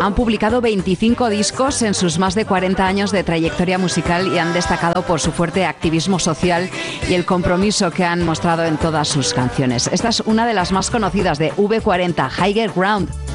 Han publicado 25 discos en sus más de 40 años de trayectoria musical y han destacado por su fuerte activismo social y el compromiso que han mostrado en todas sus canciones. Esta es una de las más conocidas de V40, Higher Ground.